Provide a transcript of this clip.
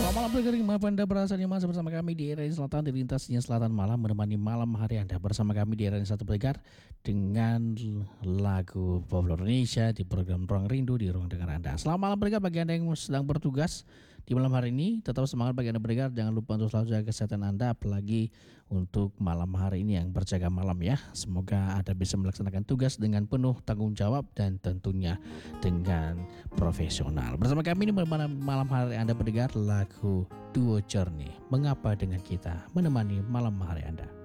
Selamat malam pendengar dimanapun Anda berada, masih bersama kami di era selatan di lintasnya selatan malam, menemani malam hari Anda bersama kami di era satu pendengar dengan lagu populer Indonesia di program Ruang Rindu di ruang dengar Anda. Selamat malam pendengar bagi Anda yang sedang bertugas di malam hari ini. Tetap semangat bagi Anda pendengar, jangan lupa untuk selalu jaga kesehatan Anda, apalagi untuk malam hari ini yang berjaga malam ya. Semoga Anda bisa melaksanakan tugas dengan penuh tanggung jawab dan tentunya dengan profesional. Bersama kami ini malam hari Anda pendengar lagu Duo Journey, Mengapa Dengan Kita, menemani malam hari Anda.